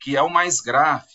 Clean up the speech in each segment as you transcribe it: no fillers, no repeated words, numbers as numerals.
que é o mais grave.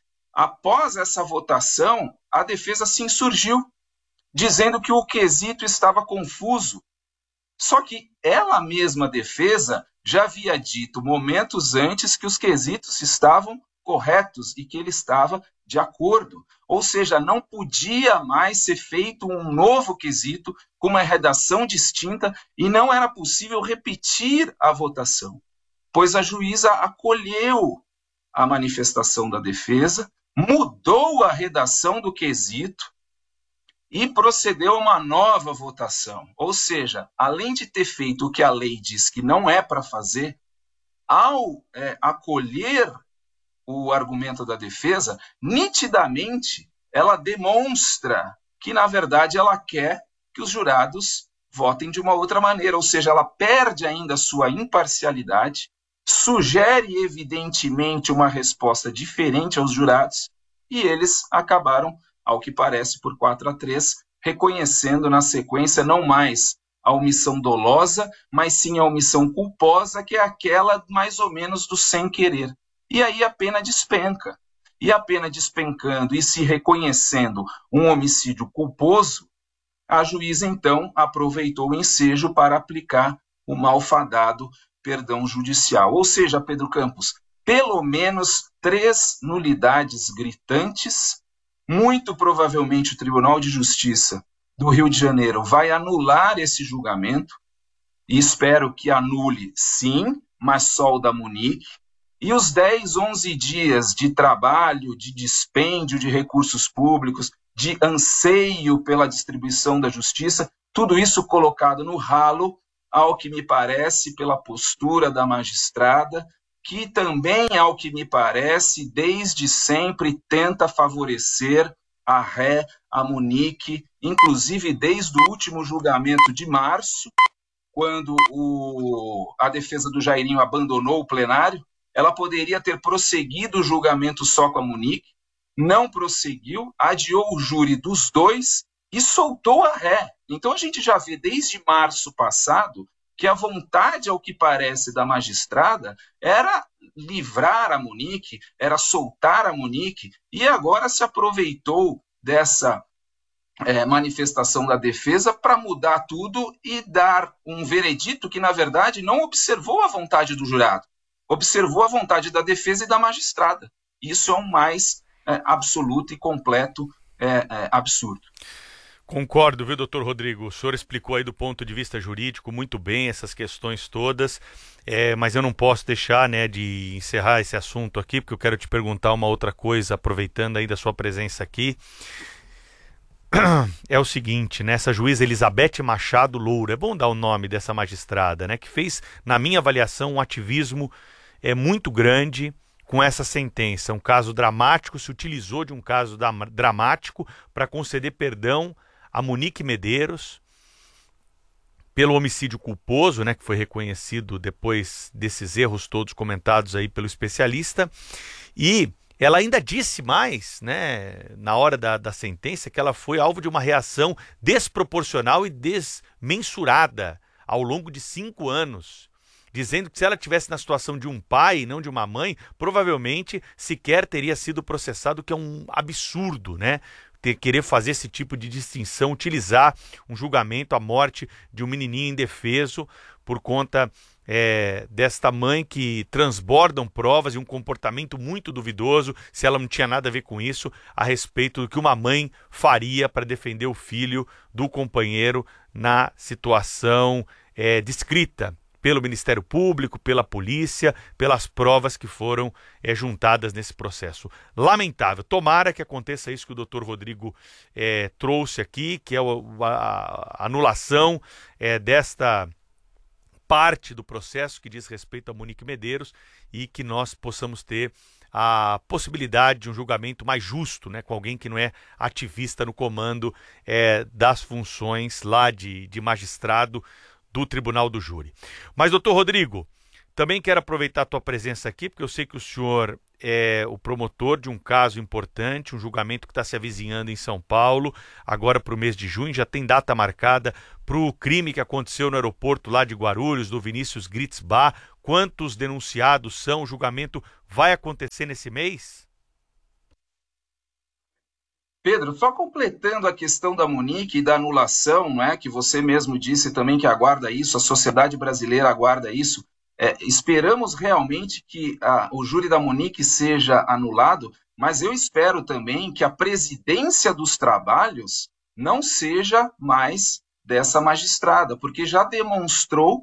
Após essa votação, a defesa se insurgiu, dizendo que o quesito estava confuso. Só que ela mesma, a defesa, já havia dito momentos antes que os quesitos estavam corretos e que ele estava de acordo. Ou seja, não podia mais ser feito um novo quesito com uma redação distinta e não era possível repetir a votação, pois a juíza acolheu a manifestação da defesa, mudou a redação do quesito e procedeu a uma nova votação. Ou seja, além de ter feito o que a lei diz que não é para fazer, ao acolher o argumento da defesa, nitidamente ela demonstra que, na verdade, ela quer que os jurados votem de uma outra maneira, ou seja, ela perde ainda a sua imparcialidade, sugere, evidentemente, uma resposta diferente aos jurados, e eles acabaram, ao que parece, por 4-3, reconhecendo na sequência não mais a omissão dolosa, mas sim a omissão culposa, que é aquela mais ou menos do sem querer. E aí a pena despenca. E a pena despencando e se reconhecendo um homicídio culposo, a juíza, então, aproveitou o ensejo para aplicar o malfadado perdão judicial. Ou seja, Pedro Campos, pelo menos 3 nulidades gritantes. Muito provavelmente o Tribunal de Justiça do Rio de Janeiro vai anular esse julgamento, e espero que anule sim, mas só o da Munique. E os 10, 11 dias de trabalho, de dispêndio de recursos públicos, de anseio pela distribuição da justiça, tudo isso colocado no ralo, ao que me parece, pela postura da magistrada, que também, ao que me parece, desde sempre tenta favorecer a ré, a Munique, inclusive desde o último julgamento de março, quando a defesa do Jairinho abandonou o plenário. Ela poderia ter prosseguido o julgamento só com a Munique, não prosseguiu, adiou o júri dos dois e soltou a ré. Então a gente já vê desde março passado que a vontade, ao que parece, da magistrada era livrar a Munique, era soltar a Munique, e agora se aproveitou dessa manifestação da defesa para mudar tudo e dar um veredito que, na verdade, não observou a vontade do jurado, observou a vontade da defesa e da magistrada. Isso é um mais absoluto e completo absurdo. Concordo, viu, doutor Rodrigo? O senhor explicou aí do ponto de vista jurídico muito bem essas questões todas, mas eu não posso deixar, né, de encerrar esse assunto aqui, porque eu quero te perguntar uma outra coisa, aproveitando aí da sua presença aqui. É o seguinte, né, essa juíza Elizabeth Machado Loura, é bom dar o nome dessa magistrada, né, que fez, na minha avaliação, um ativismo muito grande com essa sentença. Um caso dramático, se utilizou de um caso dramático para conceder perdão a Munique Medeiros pelo homicídio culposo, né, que foi reconhecido depois desses erros todos comentados aí pelo especialista. E ela ainda disse mais, né, na hora da sentença, que ela foi alvo de uma reação desproporcional e desmensurada ao longo de 5 anos. Dizendo que se ela estivesse na situação de um pai e não de uma mãe, provavelmente sequer teria sido processado, que é um absurdo, né? Querer fazer esse tipo de distinção, utilizar um julgamento, a morte de um menininho indefeso por conta desta mãe que transbordam provas e um comportamento muito duvidoso, se ela não tinha nada a ver com isso, a respeito do que uma mãe faria para defender o filho do companheiro na situação descrita pelo Ministério Público, pela polícia, pelas provas que foram juntadas nesse processo. Lamentável. Tomara que aconteça isso que o doutor Rodrigo trouxe aqui, que é a anulação desta parte do processo que diz respeito a Munique Medeiros, e que nós possamos ter a possibilidade de um julgamento mais justo, né, com alguém que não é ativista no comando das funções lá de magistrado do Tribunal do Júri. Mas, doutor Rodrigo, também quero aproveitar a tua presença aqui, porque eu sei que o senhor o promotor de um caso importante, um julgamento que está se avizinhando em São Paulo, agora para o mês de junho, já tem data marcada para o crime que aconteceu no aeroporto lá de Guarulhos, do Vinícius Gritzbach. Quantos denunciados são? O julgamento vai acontecer nesse mês? Pedro, só completando a questão da Monique e da anulação, não é, que você mesmo disse também que aguarda isso, a sociedade brasileira aguarda isso. Esperamos realmente que o júri da Monique seja anulado, mas eu espero também que a presidência dos trabalhos não seja mais dessa magistrada, porque já demonstrou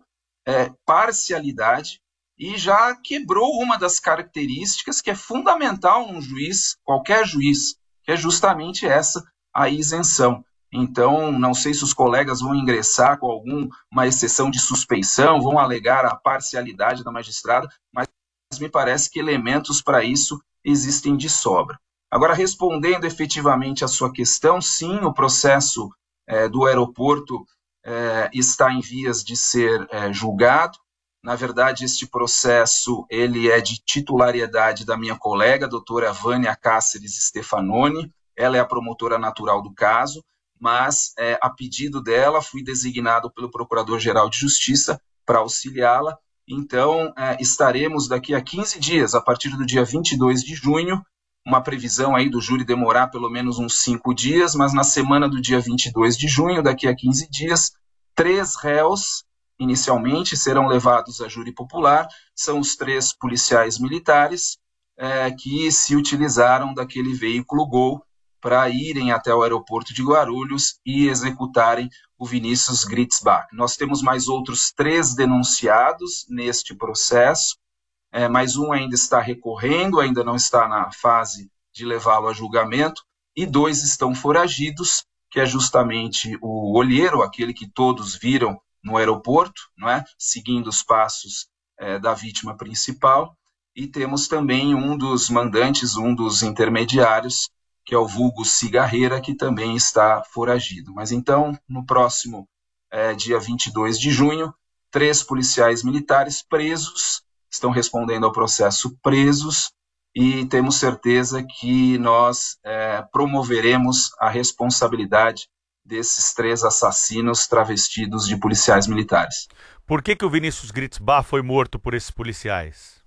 parcialidade e já quebrou uma das características que é fundamental num juiz, qualquer juiz, que é justamente essa, a isenção. Então, não sei se os colegas vão ingressar com alguma exceção de suspeição, vão alegar a parcialidade da magistrada, mas me parece que elementos para isso existem de sobra. Agora, respondendo efetivamente à sua questão, sim, o processo do aeroporto está em vias de ser julgado. Na verdade, este processo ele é de titularidade da minha colega, a doutora Vânia Cáceres Stefanoni. Ela é a promotora natural do caso, mas a pedido dela fui designado pelo Procurador-Geral de Justiça para auxiliá-la. Então, estaremos daqui a 15 dias, a partir do dia 22 de junho, uma previsão aí do júri demorar pelo menos uns 5 dias, mas na semana do dia 22 de junho, daqui a 15 dias, 3 réus inicialmente serão levados a júri popular, são os 3 policiais militares que se utilizaram daquele veículo Gol para irem até o aeroporto de Guarulhos e executarem o Vinícius Gritzbach. Nós temos mais outros 3 denunciados neste processo, mais um ainda está recorrendo, ainda não está na fase de levá-lo a julgamento, e 2 estão foragidos, que é justamente o olheiro, aquele que todos viram no aeroporto, não é? Seguindo os passos da vítima principal, e temos também um dos mandantes, um dos intermediários, que é o vulgo Cigarreira, que também está foragido. Mas então, no próximo dia 22 de junho, 3 policiais militares presos, estão respondendo ao processo presos, e temos certeza que nós promoveremos a responsabilidade desses 3 assassinos travestidos de policiais militares. Por que o Vinícius Gritzbach foi morto por esses policiais?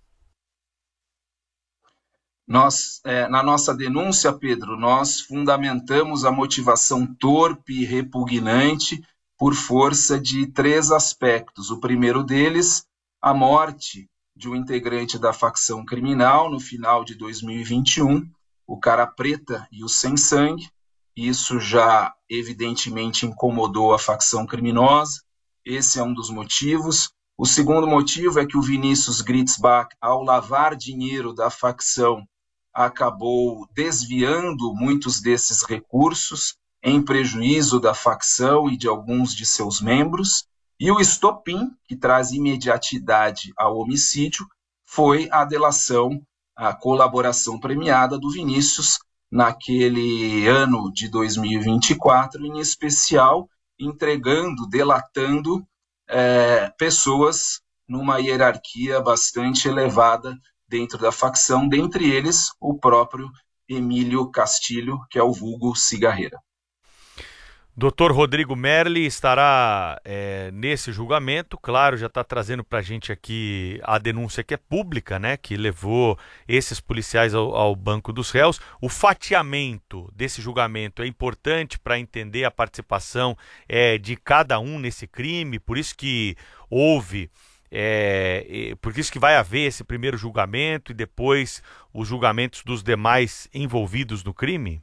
Nós, na nossa denúncia, Pedro, nós fundamentamos a motivação torpe e repugnante por força de 3 aspectos. O primeiro deles, a morte de um integrante da facção criminal no final de 2021, o Cara Preta e o Sem Sangue. Isso já evidentemente incomodou a facção criminosa. Esse é um dos motivos. O segundo motivo é que o Vinícius Gritzbach, ao lavar dinheiro da facção, acabou desviando muitos desses recursos em prejuízo da facção e de alguns de seus membros. E o estopim, que traz imediatidade ao homicídio, foi a delação, a colaboração premiada do Vinícius naquele ano de 2024, em especial entregando, delatando pessoas numa hierarquia bastante elevada dentro da facção, dentre eles o próprio Emílio Castilho, que é o vulgo Cigarreira. Dr. Rodrigo Merli estará nesse julgamento, claro, já está trazendo para a gente aqui a denúncia que é pública, né, que levou esses policiais ao banco dos réus. O fatiamento desse julgamento é importante para entender a participação de cada um nesse crime, por isso que houve, por isso que vai haver esse primeiro julgamento e depois os julgamentos dos demais envolvidos no crime?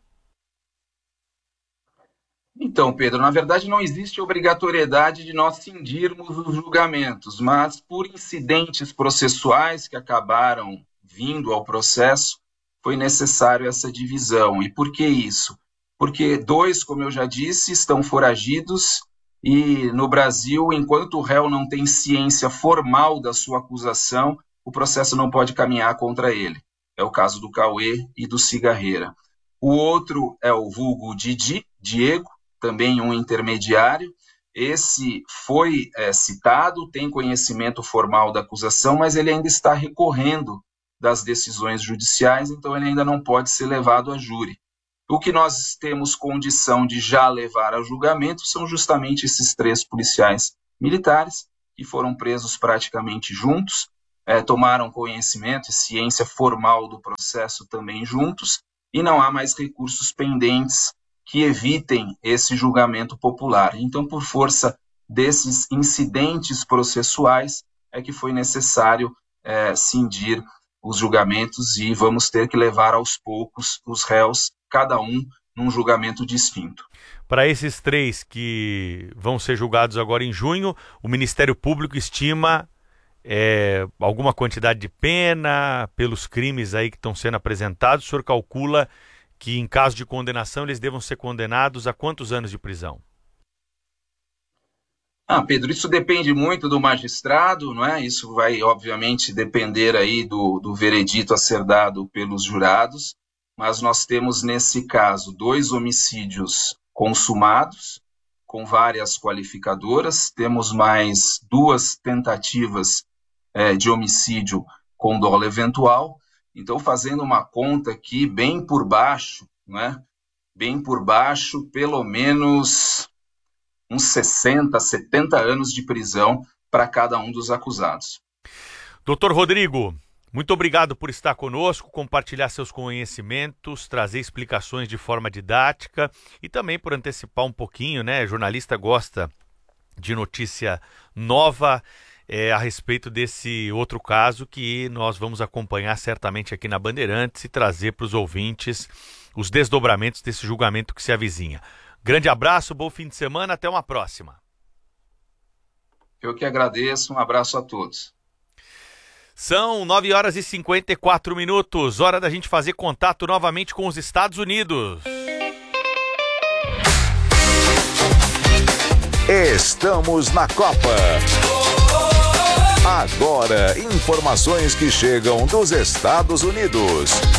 Então, Pedro, na verdade não existe obrigatoriedade de nós cindirmos os julgamentos, mas por incidentes processuais que acabaram vindo ao processo, foi necessário essa divisão. E por que isso? Porque 2, como eu já disse, estão foragidos e no Brasil, enquanto o réu não tem ciência formal da sua acusação, o processo não pode caminhar contra ele. É o caso do Cauê e do Cigarreira. O outro é o vulgo Diego, também um intermediário. Esse foi citado, tem conhecimento formal da acusação, mas ele ainda está recorrendo das decisões judiciais, então ele ainda não pode ser levado a júri. O que nós temos condição de já levar a julgamento são justamente esses 3 policiais militares, que foram presos praticamente juntos, tomaram conhecimento e ciência formal do processo também juntos, e não há mais recursos pendentes que evitem esse julgamento popular. Então, por força desses incidentes processuais, é que foi necessário cindir os julgamentos e vamos ter que levar aos poucos os réus, cada um num julgamento distinto. Para esses 3 que vão ser julgados agora em junho, o Ministério Público estima alguma quantidade de pena pelos crimes aí que estão sendo apresentados. O senhor calcula que em caso de condenação eles devam ser condenados a quantos anos de prisão? Pedro, isso depende muito do magistrado, não é? Isso vai, obviamente, depender aí do veredito a ser dado pelos jurados, mas nós temos, nesse caso, 2 homicídios consumados, com várias qualificadoras, temos mais 2 tentativas de homicídio com dolo eventual. Então, fazendo uma conta aqui, bem por baixo, não é? Bem por baixo, pelo menos uns 60, 70 anos de prisão para cada um dos acusados. Doutor Rodrigo, muito obrigado por estar conosco, compartilhar seus conhecimentos, trazer explicações de forma didática e também por antecipar um pouquinho, né? Jornalista gosta de notícia nova a respeito desse outro caso que nós vamos acompanhar certamente aqui na Bandeirantes e trazer para os ouvintes os desdobramentos desse julgamento que se avizinha. Grande abraço, bom fim de semana, até uma próxima. Eu que agradeço, um abraço a todos. São 9h54, hora da gente fazer contato novamente com os Estados Unidos. Estamos na Copa. Agora, informações que chegam dos Estados Unidos.